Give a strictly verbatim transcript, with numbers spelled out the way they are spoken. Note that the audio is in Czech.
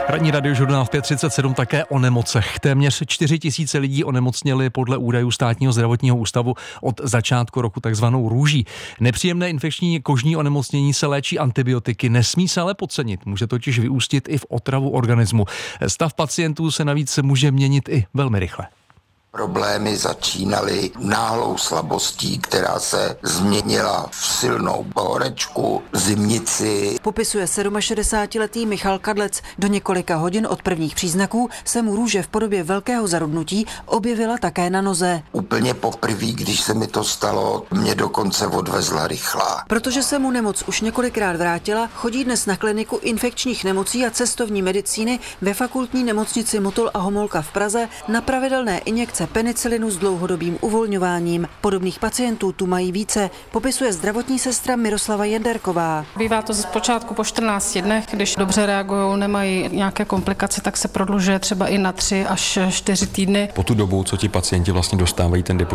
Ranní radiožurnál v pět třicet sedm také o nemocech. Téměř čtyři tisíce lidí onemocněli podle údajů Státního zdravotního ústavu od začátku roku takzvanou růží. Nepříjemné infekční kožní onemocnění se léčí antibiotiky, nesmí se ale podcenit, může totiž vyústit i v otravu organismu. Stav pacientů se navíc může měnit i velmi rychle. Problémy začínaly náhlou slabostí, která se změnila v silnou horečku, zimnici. Popisuje šedesátiletý Michal Kadlec. Do několika hodin od prvních příznaků se mu růže v podobě velkého zarudnutí objevila také na noze. Úplně poprvé, když se mi to stalo, mě dokonce odvezla rychlá. Protože se mu nemoc už několikrát vrátila, chodí dnes na kliniku infekčních nemocí a cestovní medicíny ve fakultní nemocnici Motol a Homolka v Praze na pravidelné injekce penicilinu s dlouhodobým uvolňováním. Podobných pacientů tu mají více, popisuje zdravotní sestra Miroslava Jenderková. Bývá to zpočátku po čtrnácti dnech, když dobře reagují, nemají nějaké komplikace, tak se prodlužuje třeba i na tři až čtyři týdny. Po tu dobu, co ti pacienti vlastně dostávají ten